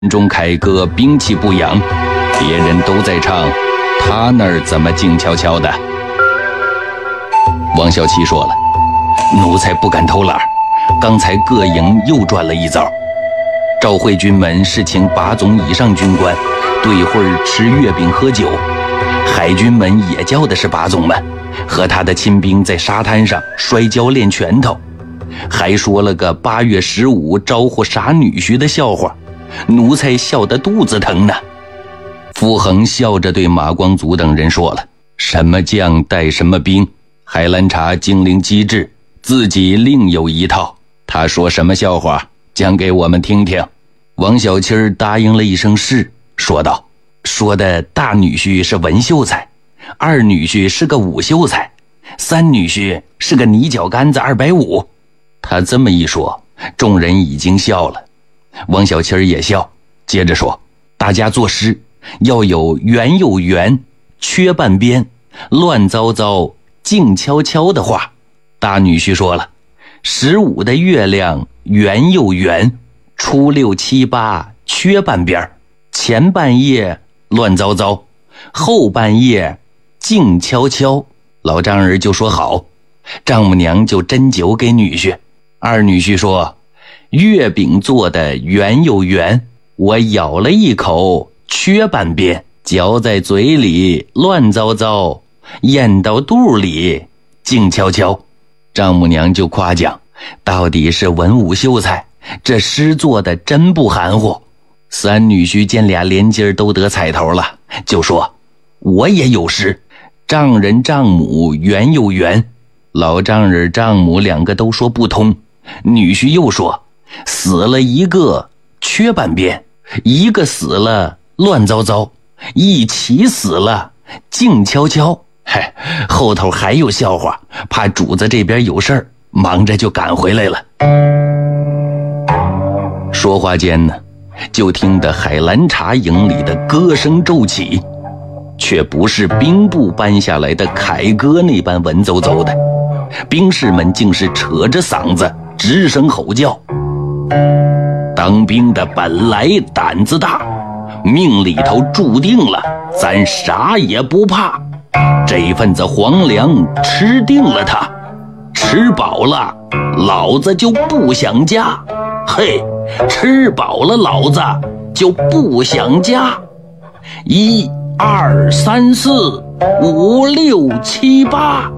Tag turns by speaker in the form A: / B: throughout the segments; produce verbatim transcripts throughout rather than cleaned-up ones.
A: 中凯歌兵器不扬，别人都在唱，他那儿怎么静悄悄的？王小七说了，奴才不敢偷懒，刚才各营又转了一遭。赵会军们是请八总以上军官对会儿吃月饼喝酒，海军们也叫的是八总们，和他的亲兵在沙滩上摔跤练拳头，还说了个八月十五招呼傻女婿的笑话，奴才笑得肚子疼呢。傅恒笑着对马光祖等人说了，什么将带什么兵，海兰察精灵机智，自己另有一套，他说什么笑话讲给我们听听。王小七儿答应了一声是，说道，说的大女婿是文秀才，二女婿是个武秀才，三女婿是个泥脚杆子二百五。他这么一说，众人已经笑了。王小七儿也笑，接着说，大家作诗要有圆又圆，缺半边，乱糟糟，静悄悄的话。大女婿说了，十五的月亮圆又圆，初六七八缺半边，前半夜乱糟糟，后半夜静悄悄。老丈人就说好，丈母娘就斟酒给女婿。二女婿说，月饼做的圆又圆，我咬了一口缺半边，嚼在嘴里乱糟糟，咽到肚里静悄悄。丈母娘就夸奖，到底是文武秀才，这诗做的真不含糊。三女婿见俩连襟都得彩头了，就说，我也有诗，丈人丈母圆又圆。老丈人丈母两个都说不通，女婿又说，死了一个缺半边，一个死了乱糟糟，一起死了静悄悄。嘿，后头还有笑话，怕主子这边有事儿，忙着就赶回来了。说话间呢，就听得海兰察营里的歌声骤起，却不是兵部搬下来的凯歌那般文绉绉的，兵士们竟是扯着嗓子直声吼叫。当兵的本来胆子大，命里头注定了咱啥也不怕，这份子皇粮吃定了它，吃饱了老子就不想家，嘿，吃饱了老子就不想家。一二三四五六七八，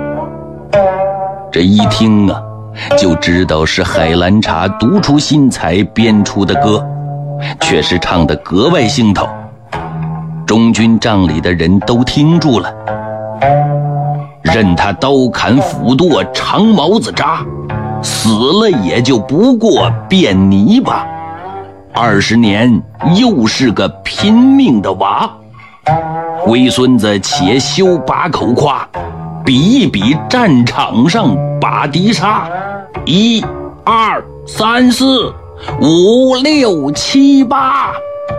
A: 这一听啊，就知道是海兰察独出心裁编出的歌，却是唱得格外兴头。中军帐里的人都听住了，任他刀砍斧剁长矛子扎，死了也就不过变泥巴，二十年又是个拼命的娃。龟孙子且休把口夸，比一比战场上把敌杀。一二三四五六七八。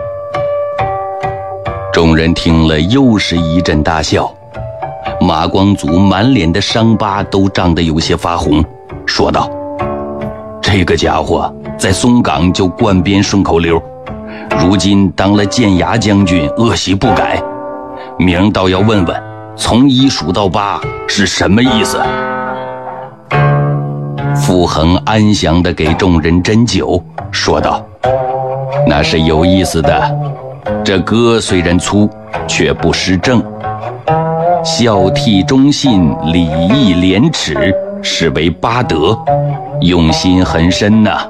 A: 众人听了又是一阵大笑，马光祖满脸的伤疤都涨得有些发红，说道，这个家伙在松岗就惯编顺口溜，如今当了建牙将军，恶习不改，明儿倒要问问从一数到八是什么意思。傅恒安详地给众人斟酒，说道，那是有意思的，这歌虽然粗，却不失正，孝悌忠信礼义廉耻是为八德，用心很深呐、啊。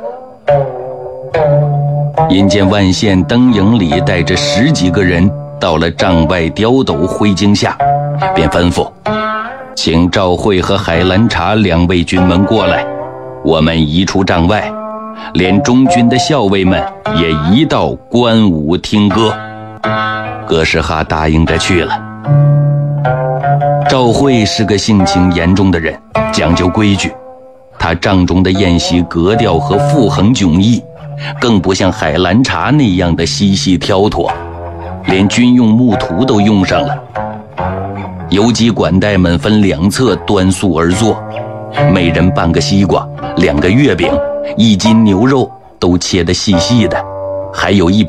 A: 因见万县登营里带着十几个人到了帐外刁斗灰惊下，便吩咐，请赵惠和海兰察两位军门过来，我们移出帐外，连中军的校尉们也移到观武听歌。葛世哈答应着去了。赵惠是个性情严重的人，讲究规矩，他帐中的宴席格调和傅恒迥异，更不像海兰察那样的细细挑脱，连军用木图都用上了。游击管带们分两侧端肃而坐，每人半个西瓜，两个月饼，一斤牛肉，都切得细细的。 还有一